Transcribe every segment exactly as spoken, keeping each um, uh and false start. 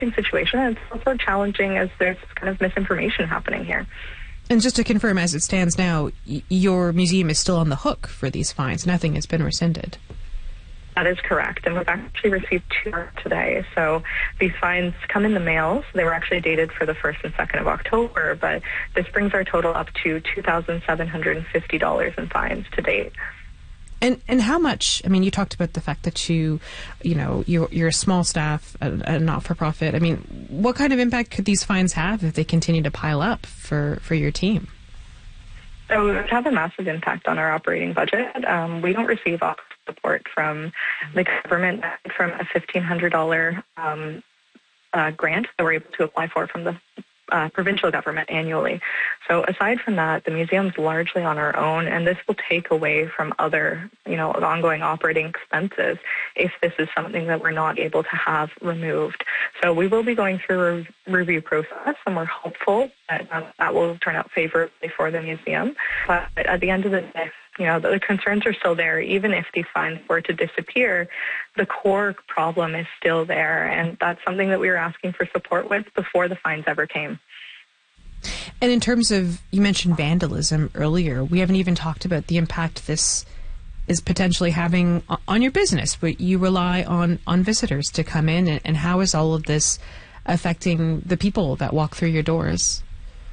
situation. And it's also challenging as there's kind of misinformation happening here. And just to confirm, as it stands now, y- your museum is still on the hook for these fines. Nothing has been rescinded. That is correct. And we've actually received two today. So these fines come in the mail. So they were actually dated for the first and second of October. But this brings our total up to two thousand seven hundred fifty dollars in fines to date. And and how much? I mean, you talked about the fact that you, you know, you're, you're a small staff, a, a not-for-profit. I mean, what kind of impact could these fines have if they continue to pile up for, for your team? So it would have a massive impact on our operating budget. Um, we don't receive office support from the government from a fifteen hundred dollars um, uh, grant that we're able to apply for from the Uh, provincial government annually. So aside from that, the museum's largely on our own, and this will take away from other, you know, ongoing operating expenses if this is something that we're not able to have removed. So we will be going through a re- review process, and we're hopeful that um, that will turn out favorably for the museum. But at the end of the day, you know, the concerns are still there. Even if these fines were to disappear, the core problem is still there. And that's something that we were asking for support with before the fines ever came. And in terms of, you mentioned vandalism earlier, we haven't even talked about the impact this is potentially having on your business, but you rely on, on visitors to come in. And, and how is all of this affecting the people that walk through your doors?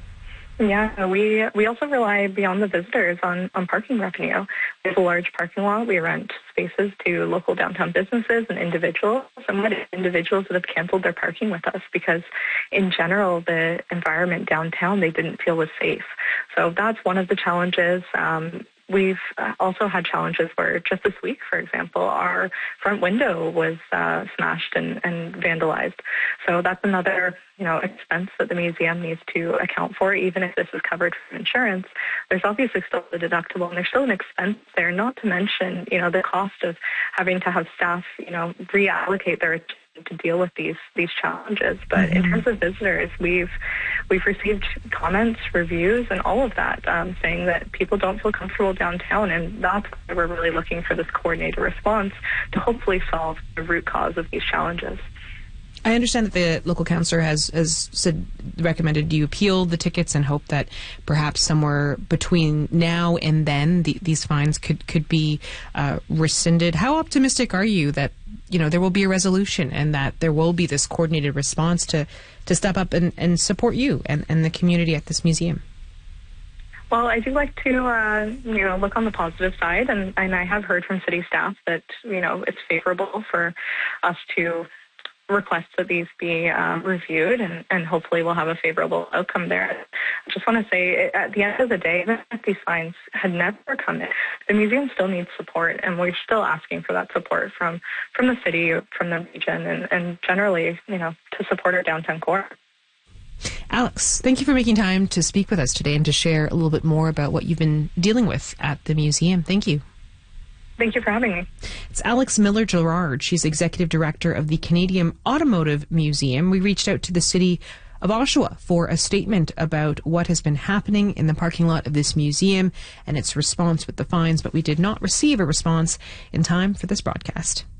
Yeah, we we also rely beyond the visitors on, on parking revenue. We have a large parking lot. We rent spaces to local downtown businesses and individuals. And we had individuals that have canceled their parking with us because in general, the environment downtown they didn't feel was safe. So that's one of the challenges. Um, We've also had challenges where just this week, for example, our front window was uh, smashed and, and vandalized. So that's another, you know, expense that the museum needs to account for, even if this is covered from insurance. There's obviously still a deductible, and there's still an expense there, not to mention, you know, the cost of having to have staff, you know, reallocate their attention to deal with these these challenges. But mm-hmm. in terms of visitors, we've we've received comments, reviews, and all of that um, saying that people don't feel comfortable downtown, and that's why we're really looking for this coordinated response to hopefully solve the root cause of these challenges. I understand that the local councillor has, has said, recommended you appeal the tickets and hope that perhaps somewhere between now and then the, these fines could, could be uh, rescinded. How optimistic are you that, you know, there will be a resolution and that there will be this coordinated response to, to step up and, and support you and, and the community at this museum? Well, I do like to, uh, you know, look on the positive side, and, and I have heard from city staff that, you know, it's favorable for us to request that these be um, reviewed, and, and hopefully we'll have a favorable outcome there. I just want to say, at the end of the day, even if these fines had never come in, the museum still needs support, and we're still asking for that support from, from the city, from the region, and, and generally, you know, to support our downtown core. Alex, thank you for making time to speak with us today and to share a little bit more about what you've been dealing with at the museum. Thank you. Thank you for having me. It's Alex Miller-Gerard. She's Executive Director of the Canadian Automotive Museum. We reached out to the city of Oshawa for a statement about what has been happening in the parking lot of this museum and its response with the fines, but we did not receive a response in time for this broadcast.